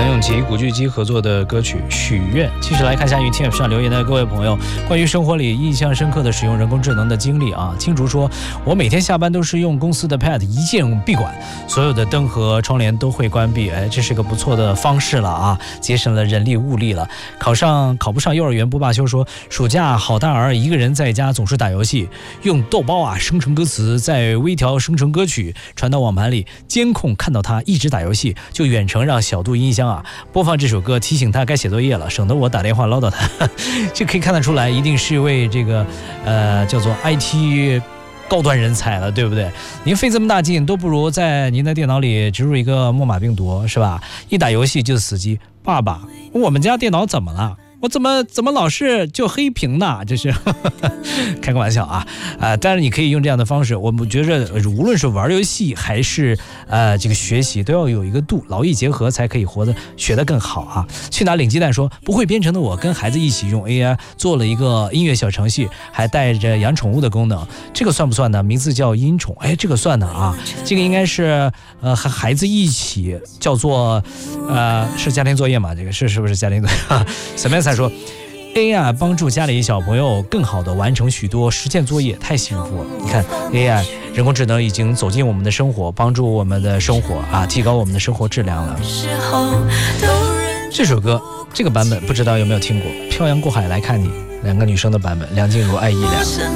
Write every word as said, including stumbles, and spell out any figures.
梁咏琪、古巨基合作的歌曲《许愿》。继续来看下雨 T F 上留言的各位朋友，关于生活里印象深刻的使用人工智能的经历啊，青竹说，我每天下班都是用公司的 Pad 一键闭馆，所有的灯和窗帘都会关闭，哎，这是个不错的方式了啊，节省了人力物力了。考上考不上幼儿园不罢休说，暑假好大儿一个人在家总是打游戏，用豆包啊生成歌词，再微调生成歌曲传到网盘里，监控看到他一直打游戏，就远程让小度音箱啊播放这首歌，提醒他该写作业了，省得我打电话唠叨他。这可以看得出来，一定是一位这个呃叫做 I T 高端人才了，对不对？您费这么大劲，都不如在您的电脑里植入一个木马病毒，是吧？一打游戏就死机。爸爸，我们家电脑怎么了？我怎么怎么老是就黑屏呢？这是呵呵开个玩笑啊，呃，但是你可以用这样的方式。我们觉着无论是玩游戏还是呃这个学习，都要有一个度，劳逸结合才可以活得学得更好啊。去哪领鸡蛋说，不会编程的我跟孩子一起用 A I 做了一个音乐小程序，还带着养宠物的功能，这个算不算呢？名字叫音宠，哎，这个算的啊，这个应该是呃和孩子一起叫做呃是家庭作业嘛？这个是是不是家庭作业？什么样才说 A I 帮助家里小朋友更好地完成许多实践作业，太幸福了。你看 A I 人工智能已经走进我们的生活，帮助我们的生活啊，提高我们的生活质量了。这首歌这个版本不知道有没有听过，漂洋过海来看你，两个女生的版本，梁静茹、艾怡良。